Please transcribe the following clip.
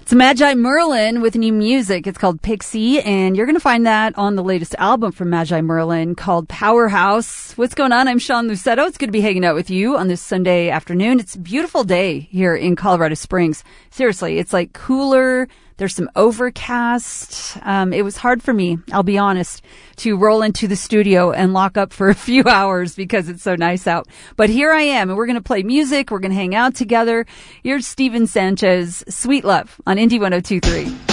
It's Magi Merlin with new music. It's called Pixie, and you're going to find that on the latest album from Magi Merlin called Powerhouse. What's going on? I'm Sean Lucetto. It's good to be hanging out with you on this Sunday afternoon. It's a beautiful day here in Colorado Springs. Seriously, it's like cooler. There's some overcast. It was hard for me, I'll be honest, to roll into the studio and lock up for a few hours because it's so nice out. But here I am, and we're going to play music. We're going to hang out together. Here's Steven Sanchez, Sweet Love on Indie 102.3.